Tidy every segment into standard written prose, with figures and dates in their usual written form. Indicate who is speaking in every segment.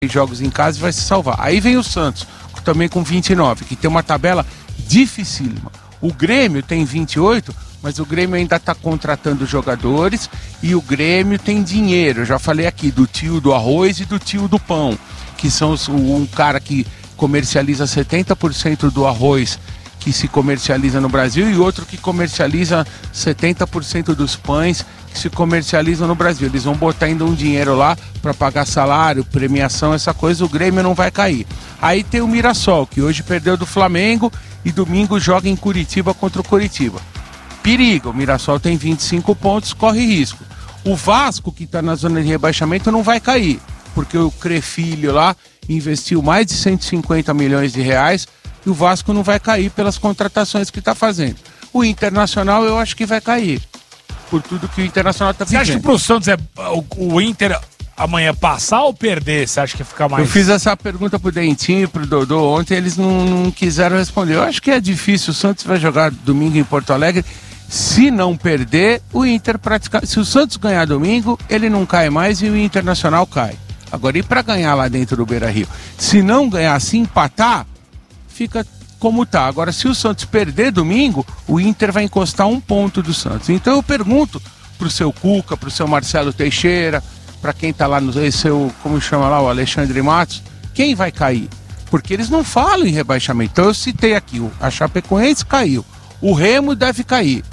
Speaker 1: jogos em casa e vai se salvar. Aí vem o Santos, também com 29, que tem uma tabela dificílima. O Grêmio tem 28, mas o Grêmio ainda está contratando jogadores e o Grêmio tem dinheiro. Eu já falei aqui do tio do arroz e do tio do pão, que são um cara que comercializa 70% do arroz que se comercializa no Brasil e outro que comercializa 70% dos pães que se comercializam no Brasil. Eles vão botar ainda um dinheiro lá para pagar salário, premiação, essa coisa. O Grêmio não vai cair. Aí tem o Mirassol, que hoje perdeu do Flamengo e domingo joga em Curitiba contra o Curitiba. Perigo, o Mirassol tem 25 pontos, corre risco. O Vasco, que está na zona de rebaixamento, não vai cair, porque o Crefilho lá investiu mais de 150 milhões de reais e o Vasco não vai cair pelas contratações que está fazendo. O Internacional eu acho que vai cair, por tudo que o Internacional está vivendo.
Speaker 2: Você acha que pro Santos o Inter amanhã passar ou perder? Você acha que fica mais...
Speaker 1: Eu fiz essa pergunta pro Dentinho e pro Dodô ontem, eles não quiseram responder. Eu acho que é difícil, o Santos vai jogar domingo em Porto Alegre. Se não perder, o Inter praticamente... Se o Santos ganhar domingo, ele não cai mais e o Internacional cai. Agora, e para ganhar lá dentro do Beira-Rio? Se não ganhar, se empatar, fica como tá. Agora, se o Santos perder domingo, o Inter vai encostar 1 ponto do Santos. Então eu pergunto pro seu Cuca, pro seu Marcelo Teixeira, para quem tá lá no seu, como chama lá, o Alexandre Matos, quem vai cair? Porque eles não falam em rebaixamento. Então eu citei aqui, a Chapecoense caiu, o Remo deve cair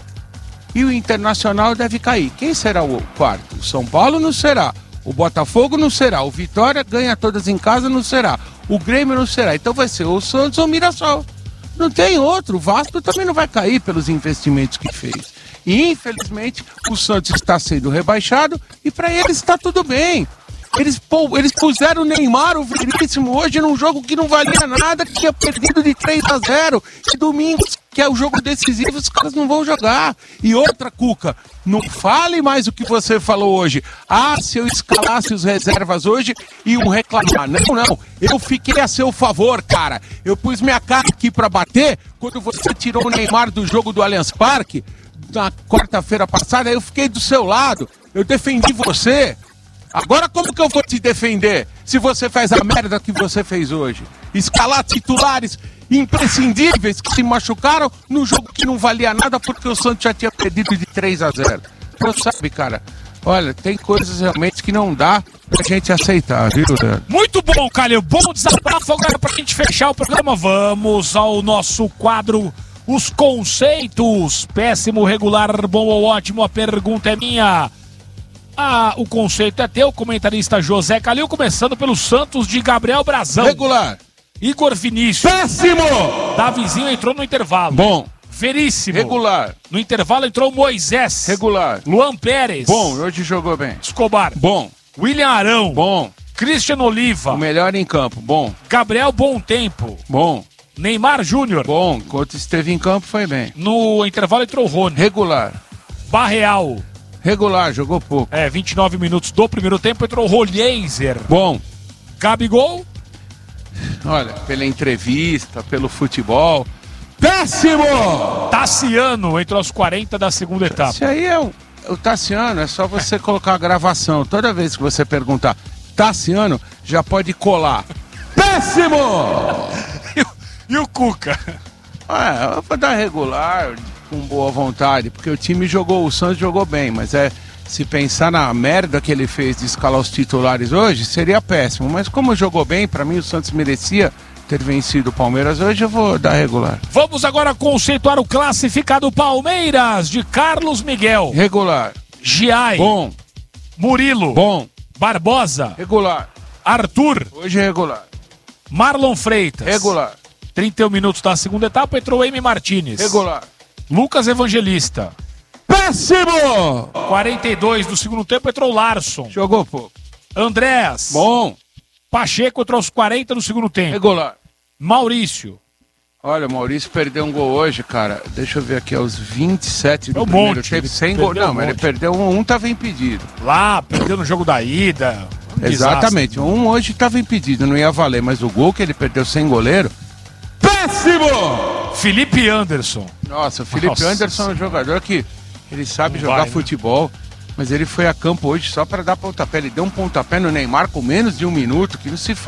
Speaker 1: e o Internacional deve cair. Quem será o quarto? O São Paulo não será. O Botafogo não será, o Vitória ganha todas em casa, não será, o Grêmio não será, então vai ser o Santos ou o Mirassol. Não tem outro, o Vasco também não vai cair pelos investimentos que fez. E infelizmente o Santos está sendo rebaixado e para eles está tudo bem. Eles puseram o Neymar, o Veríssimo, hoje num jogo que não valia nada, que tinha perdido de 3-0. E domingo, que é o jogo decisivo, os caras não vão jogar. E outra, Cuca, não fale mais o que você falou hoje. Ah, se eu escalasse os reservas hoje, iam reclamar. Não. Eu fiquei a seu favor, cara. Eu pus minha cara aqui pra bater quando você tirou o Neymar do jogo do Allianz Parque, na quarta-feira passada. Eu fiquei do seu lado. Eu defendi você. Agora como que eu vou te defender se você faz a merda que você fez hoje? Escalar titulares imprescindíveis que se machucaram no jogo que não valia nada porque o Santos já tinha perdido de 3-0. Então sabe, cara, olha, tem coisas realmente que não dá pra gente aceitar, viu, Dan?
Speaker 2: Muito bom, Calil, bom desabafo. Agora pra gente fechar o programa, vamos ao nosso quadro Os Conceitos. Péssimo, regular, bom ou ótimo, a pergunta é minha. O conceito é teu, comentarista José Calil, começando pelo Santos de Gabriel Brazão.
Speaker 1: Regular.
Speaker 2: Igor Vinícius.
Speaker 1: Péssimo!
Speaker 2: Davizinho entrou no intervalo.
Speaker 1: Bom.
Speaker 2: Veríssimo.
Speaker 1: Regular.
Speaker 2: No intervalo entrou Moisés.
Speaker 1: Regular.
Speaker 2: Luan Pérez.
Speaker 1: Bom, hoje jogou bem.
Speaker 2: Escobar.
Speaker 1: Bom.
Speaker 2: William Arão.
Speaker 1: Bom.
Speaker 2: Christian Oliva.
Speaker 1: O melhor em campo. Bom.
Speaker 2: Gabriel Bom Tempo.
Speaker 1: Bom.
Speaker 2: Neymar Júnior.
Speaker 1: Bom, enquanto esteve em campo foi bem.
Speaker 2: No intervalo entrou Rony.
Speaker 1: Regular.
Speaker 2: Barreal.
Speaker 1: Regular, jogou pouco.
Speaker 2: 29 minutos do primeiro tempo, entrou Rolheiser.
Speaker 1: Bom.
Speaker 2: Gabigol.
Speaker 1: Olha, pela entrevista, pelo futebol. Péssimo!
Speaker 2: Tassiano entrou aos 40 da segunda etapa.
Speaker 1: Esse aí é o Tassiano, é só você colocar a gravação. Toda vez que você perguntar Tassiano, já pode colar. Péssimo!
Speaker 2: E o Cuca?
Speaker 1: Eu vou dar regular, com boa vontade, porque o time jogou, o Santos jogou bem, mas se pensar na merda que ele fez de escalar os titulares hoje, seria péssimo. Mas como jogou bem, pra mim o Santos merecia ter vencido o Palmeiras hoje, eu vou dar regular.
Speaker 2: Vamos agora conceituar o classificado Palmeiras de Carlos Miguel.
Speaker 1: Regular.
Speaker 2: Giai.
Speaker 1: Bom.
Speaker 2: Murilo.
Speaker 1: Bom.
Speaker 2: Barbosa.
Speaker 1: Regular.
Speaker 2: Arthur.
Speaker 1: Hoje é regular.
Speaker 2: Marlon Freitas.
Speaker 1: Regular.
Speaker 2: 31 minutos da segunda etapa, entrou Emi Martínez.
Speaker 1: Regular.
Speaker 2: Lucas Evangelista.
Speaker 1: Péssimo!
Speaker 2: 42 do segundo tempo, entrou Larson.
Speaker 1: Jogou pouco.
Speaker 2: Andréas.
Speaker 1: Bom.
Speaker 2: Pacheco entrou aos 40 do segundo tempo.
Speaker 1: Regular.
Speaker 2: Maurício.
Speaker 1: Olha, o Maurício perdeu um gol hoje, cara. Deixa eu ver aqui, aos 27 do
Speaker 2: primeiro
Speaker 1: monte. Teve 100 gols. Não, mas ele perdeu um tava impedido.
Speaker 2: Lá, perdeu no jogo da ida.
Speaker 1: Exatamente.
Speaker 2: Desastre.
Speaker 1: Um hoje tava impedido, não ia valer. Mas o gol que ele perdeu sem goleiro... Péssimo!
Speaker 2: Felipe Anderson.
Speaker 1: Nossa, o Felipe Anderson é um jogador que ele sabe jogar futebol. Mas ele foi a campo hoje só para dar pontapé. Ele deu um pontapé no Neymar com menos de 1 minuto, que não se faz.